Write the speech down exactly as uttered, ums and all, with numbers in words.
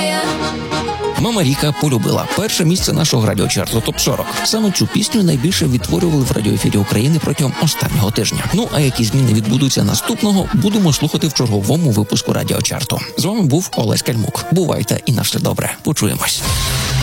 моя. Мама Ріка полюбила перше місце нашого радіочарту топ сорок. Саме цю пісню найбільше відтворювали в радіоефірі України протягом останнього тижня. Ну а які зміни відбудуться наступного, будемо слухати в черговому випуску радіочарту. З вами був Олесь Кальмук. Бувайте і на все добре. Почуємось.